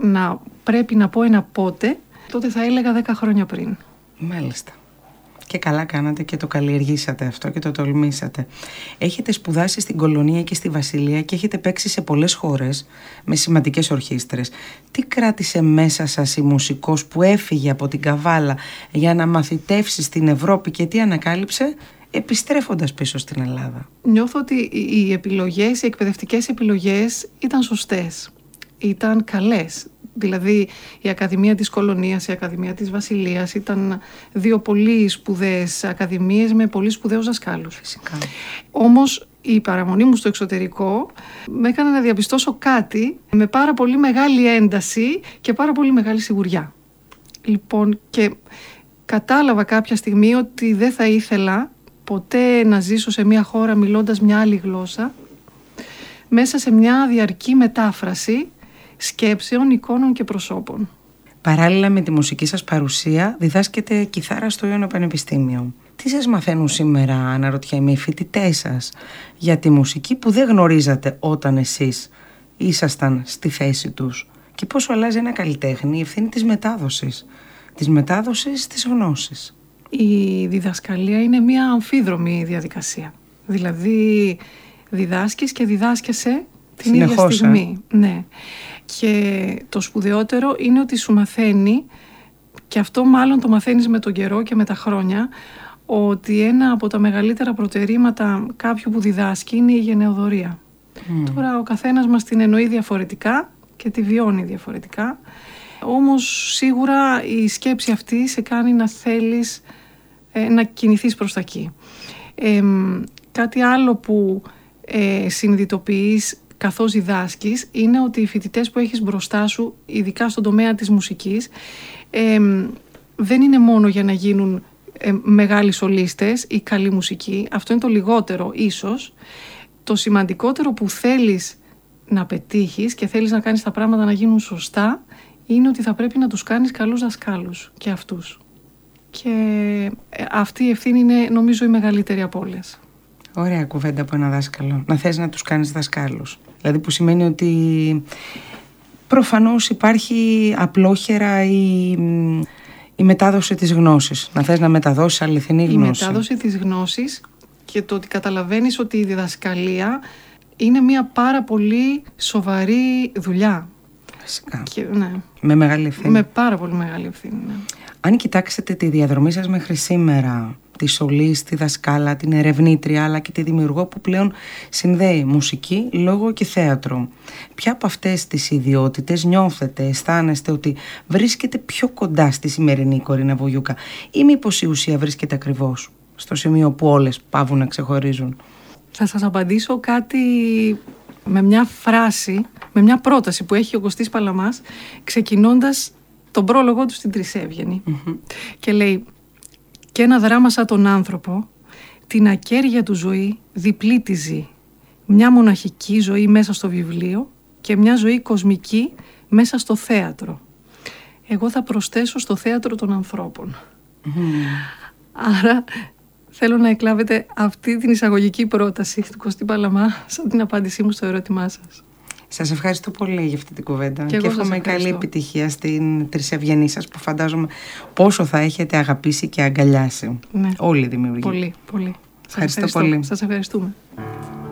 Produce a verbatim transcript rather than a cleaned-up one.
να πρέπει να πω ένα πότε, τότε θα έλεγα δέκα χρόνια πριν. Μάλιστα. Και καλά κάνατε και το καλλιεργήσατε αυτό και το τολμήσατε. Έχετε σπουδάσει στην Κολωνία και στη Βασιλεία και έχετε παίξει σε πολλές χώρες με σημαντικές ορχήστρες. Τι κράτησε μέσα σας η μουσικός που έφυγε από την Καβάλα για να μαθητεύσει στην Ευρώπη και τι ανακάλυψε επιστρέφοντας πίσω στην Ελλάδα? Νιώθω ότι οι επιλογές, οι εκπαιδευτικές επιλογές ήταν σωστές, ήταν καλές. Δηλαδή η Ακαδημία της Κολωνίας, η Ακαδημία της Βασιλείας ήταν δύο πολύ σπουδαίες ακαδημίες με πολύ σπουδαίους δασκάλους. Φυσικά. Όμως η παραμονή μου στο εξωτερικό με έκανε να διαπιστώσω κάτι με πάρα πολύ μεγάλη ένταση και πάρα πολύ μεγάλη σιγουριά. Λοιπόν, και κατάλαβα κάποια στιγμή ότι δεν θα ήθελα ποτέ να ζήσω σε μια χώρα μιλώντας μια άλλη γλώσσα, μέσα σε μια διαρκή μετάφραση σκέψεων, εικόνων και προσώπων. Παράλληλα με τη μουσική σας παρουσία, διδάσκετε κιθάρα στο Ιόνιο Πανεπιστήμιο. Τι σας μαθαίνουν σήμερα, αναρωτιέμαι, οι φοιτητές σας για τη μουσική που δεν γνωρίζατε όταν εσείς ήσασταν στη θέση τους? Και πόσο αλλάζει ένα καλλιτέχνη η ευθύνη της μετάδοσης, της μετάδοσης της γνώσης? Η διδασκαλία είναι μια αμφίδρομη διαδικασία. Δηλαδή διδάσκεις και διδάσκεσαι την συνεχώς, ίδια στιγμή. Ε? Ναι. Και το σπουδαιότερο είναι ότι σου μαθαίνει, και αυτό μάλλον το μαθαίνεις με τον καιρό και με τα χρόνια, ότι ένα από τα μεγαλύτερα προτερήματα κάποιου που διδάσκει είναι η γενεοδορία. Mm. Τώρα ο καθένας μας την εννοεί διαφορετικά και τη βιώνει διαφορετικά, όμως σίγουρα η σκέψη αυτή σε κάνει να θέλεις ε, να κινηθείς προς τα εκεί. Ε, κάτι άλλο που ε, συνειδητοποιείς καθώς διδάσκεις είναι ότι οι φοιτητές που έχεις μπροστά σου, ειδικά στον τομέα της μουσικής, ε, δεν είναι μόνο για να γίνουν ε, μεγάλοι σολίστες ή καλή μουσική. Αυτό είναι το λιγότερο ίσως. Το σημαντικότερο που θέλεις να πετύχεις και θέλεις να κάνεις τα πράγματα να γίνουν σωστά είναι ότι θα πρέπει να τους κάνεις καλούς δασκάλους και αυτούς. Και αυτή η ευθύνη είναι, νομίζω, η μεγαλύτερη από όλες. Ωραία κουβέντα από ένα δάσκαλο. Να θες να τους κάνεις δασκάλους. Δηλαδή που σημαίνει ότι προφανώς υπάρχει απλόχερα η, η μετάδοση της γνώσης. Να θες να μεταδώσεις αληθινή γνώση. Η μετάδοση της γνώσης και το ότι καταλαβαίνεις ότι η διδασκαλία είναι μια πάρα πολύ σοβαρή δουλειά. Φυσικά. Και, ναι. Με μεγάλη ευθύνη. Με πάρα πολύ μεγάλη ευθύνη, ναι. Αν κοιτάξετε τη διαδρομή σας μέχρι σήμερα, τη σολίστ, τη δασκάλα, την ερευνήτρια αλλά και τη δημιουργό που πλέον συνδέει μουσική, λόγο και θέατρο, ποια από αυτές τις ιδιότητες νιώθετε, αισθάνεστε ότι βρίσκεται πιο κοντά στη σημερινή Κορίνα Βογιούκα, ή μήπως η ουσία βρίσκεται ακριβώς στο σημείο που όλες πάβουν να ξεχωρίζουν? Θα σας απαντήσω κάτι με μια φράση, με μια πρόταση που έχει ο Κωστής Παλαμάς, ξεκινώντας τον πρόλογο του στην Τρισέβγενη. Mm-hmm. Και λέει: «Και ένα δράμα σαν τον άνθρωπο, την ακέρια του ζωή διπλή τη ζει. Μια μοναχική ζωή μέσα στο βιβλίο και μια ζωή κοσμική μέσα στο θέατρο. Εγώ θα προσθέσω στο θέατρο των ανθρώπων». Mm. Άρα θέλω να εκλάβετε αυτή την εισαγωγική πρόταση του Κωστή Παλαμά σαν την απάντησή μου στο ερώτημά σας. Σας ευχαριστώ πολύ για αυτή την κουβέντα και, και εύχομαι καλή επιτυχία στην Τρισευγενή σας που φαντάζομαι πόσο θα έχετε αγαπήσει και αγκαλιάσει. Ναι. Όλοι οι δημιουργοί. Πολύ, πολύ. Ευχαριστώ σας πολύ. Σας ευχαριστούμε.